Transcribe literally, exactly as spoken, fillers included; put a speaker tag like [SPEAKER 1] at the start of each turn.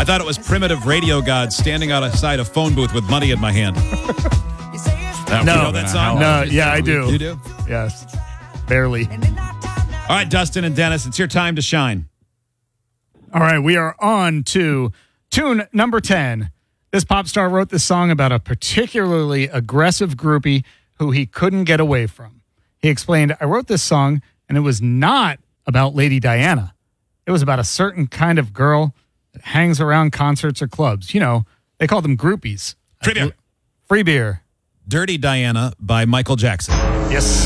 [SPEAKER 1] thought it was primitive radio gods standing outside a phone booth with money in my hand. Now,
[SPEAKER 2] No,
[SPEAKER 1] you know that song?
[SPEAKER 2] no, yeah, I do.
[SPEAKER 1] You do?
[SPEAKER 2] Yes, barely.
[SPEAKER 1] All right, Dustin and Dennis, it's your time to shine.
[SPEAKER 2] All right, we are on to tune number ten. This pop star wrote this song about a particularly aggressive groupie who he couldn't get away from. He explained, I wrote this song, and it was not about Lady Diana. It was about a certain kind of girl that hangs around concerts or clubs. You know, they call them groupies.
[SPEAKER 1] Free beer.
[SPEAKER 2] Free beer.
[SPEAKER 1] Dirty Diana by Michael Jackson.
[SPEAKER 2] Yes.